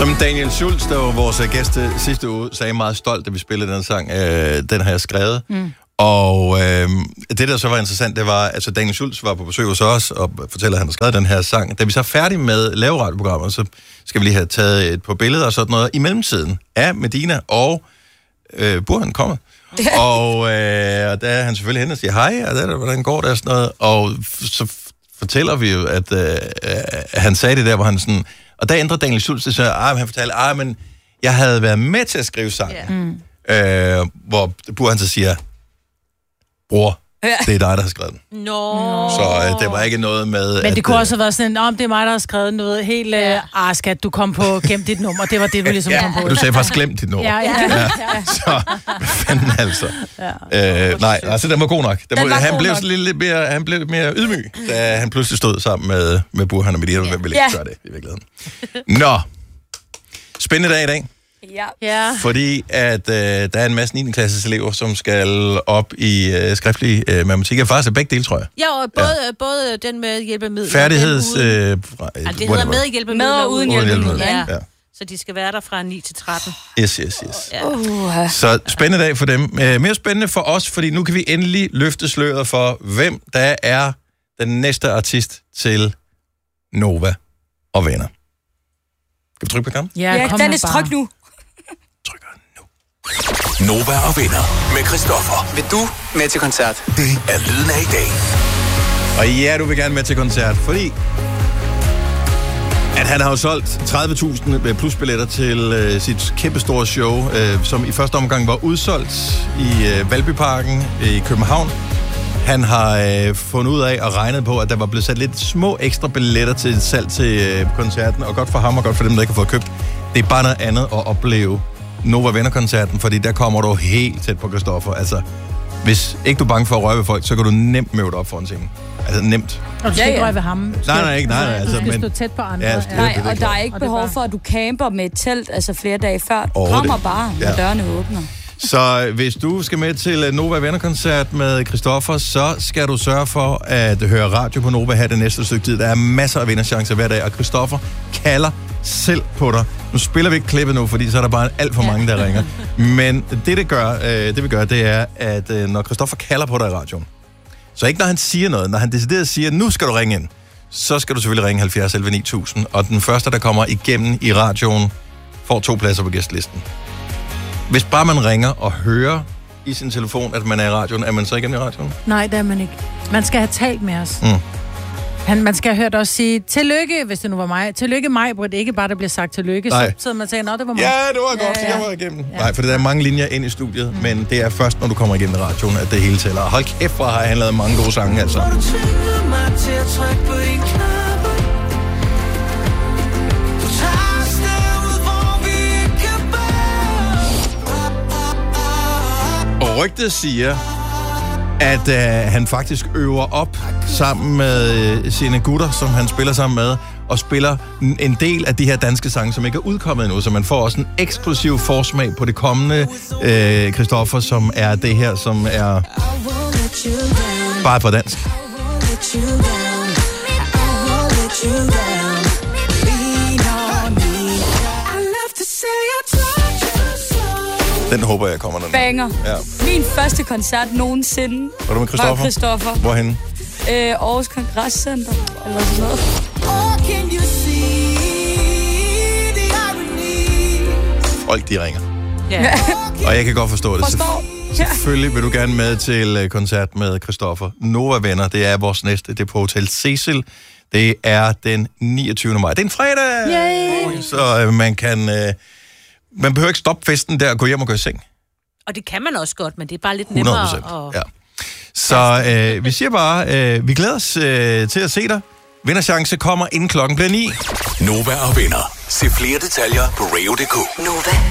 Som Daniel Schultz, der var vores gæst sidste uge, sagde meget stolt, da vi spillede den sang. Den har jeg skrevet. Og det, der så var interessant, det var, altså Daniel Schultz var på besøg hos os, og fortæller, at han har skrevet den her sang. Da vi så er færdige med laveradioprogrammet, så skal vi lige have taget et par billeder og sådan noget. I mellemtiden er Medina og Burhan kommet. Og der er han selvfølgelig hen og siger hej, og hvordan går det og sådan noget. Og så fortæller vi jo, at han sagde det der, hvor han sådan... Og der ændrer Daniel Schultz det, så han fortalte, men jeg havde været med til at skrive sangen. Hvor Burhan så siger, bror, det er dig, der har skrevet den. Så det var ikke noget med... Men det kunne også have været sådan, det er mig, der har skrevet noget helt... skat, du kom på gemt dit nummer. Det var det, du ligesom kom på. Du sagde faktisk glemt dit nummer. Ja. Så, hvad fanden altså? Nej, altså den var god nok. Han blev lidt mere ydmyg, da han pludselig stod sammen med Burhan og Medina. Hvem ville ikke gøre det i virkeligheden? Nå, spændende dag i dag. Ja. Fordi at der er en masse 9. klasses elever, som skal op i skriftlig matematik. Og faktisk er begge dele, tror jeg. Ja, og både den med hjælpemidler. Færdigheds... det hedder med hjælpemidler. Med og uden hjælpemidler. Ja. Så de skal være der fra 9 til 13. Yes. Ja. Så spændende dag for dem. Mere spændende for os, fordi nu kan vi endelig løfte sløret for, hvem der er den næste artist til Nova og Venner. Skal vi trykke på kampen? Ja, Dennis, tryk nu. Trykker nu. Nova og Venner med Christoffer. Vil du med til koncert? Det er lyden af i dag. Og ja, du vil gerne med til koncert, fordi at han har jo solgt 30.000 plusbilletter til sit kæmpestore show, som i første omgang var udsolgt i Valbyparken i København. Han har fundet ud af og regnet på, at der var blevet sat lidt små ekstra billetter til salg til koncerten, og godt for ham og godt for dem, der ikke har fået købt. Det er bare noget andet at opleve Nova Venner-koncerten, fordi der kommer du helt tæt på Christoffer. Altså, hvis ikke du er bange for at røre ved folk, så kan du nemt møde op foran scenen. Altså, nemt. Og du skal ikke røre ved ham. Nej. Altså, du skal stå tæt på andre. Nej, og der er ikke behov for, at du camper med et telt, altså flere dage før. Du kommer bare, når dørene åbner. Så hvis du skal med til Nova Venner-koncert med Christoffer, så skal du sørge for at høre radio på Nova her det næste stykke tid. Der er masser af vinderchancer hver dag, og Christoffer kalder selv på dig. Nu spiller vi ikke klippet nu, fordi så er der bare alt for mange, der ringer. Men det vi gør, det er, at når Christoffer kalder på dig i radioen, så ikke når han siger noget, når han decideret siger, nu skal du ringe ind, så skal du selvfølgelig ringe 70 11 9000, og den første, der kommer igennem i radioen, får 2 pladser på gæstlisten. Hvis bare man ringer og hører i sin telefon, at man er i radioen, er man så igennem i radioen? Nej, det er man ikke. Man skal have talt med os. Man skal have hørt os sige, tillykke, hvis det nu var mig. Tillykke mig, Britt. Ikke bare, der bliver sagt tillykke. Nej. Så sidder man og siger, det var mig. Ja, det var godt, jeg var igennem. Ja. Nej, for der er mange linjer ind i studiet, men det er først, når du kommer igennem i radioen, at det hele tæller. Hold kæft, hvor har han lavet mange gode sange, altså. Og rygtet siger, at han faktisk øver op sammen med sine gutter, som han spiller sammen med, og spiller en del af de her danske sange, som ikke er udkommet endnu, så man får også en eksklusiv forsmag på det kommende Christoffer, som er det her, som er bare på dansk. Den håber jeg kommer dernede. Banger. Ja. Min første koncert nogensinde. Var du med Christoffer? Var Christoffer. Hvorhenne? Aarhus Kongresscenter, eller sådan noget. Folk, de ringer. Ja. Og jeg kan godt forstå det. Selvfølgelig vil du gerne med til koncert med Christoffer. Nova Venner, det er vores næste. Det er på Hotel Cecil. Det er den 29. maj. Det er en fredag! Yay. Så man behøver ikke stoppe festen der og gå hjem og gå i seng. Og det kan man også godt, men det er bare lidt nemmere. 100%. Ja. Så vi siger bare, vi glæder os til at se dig. Vinderchance kommer inden klokken bliver 9. Nova og Venner. Se flere detaljer på radio.dk. Nova.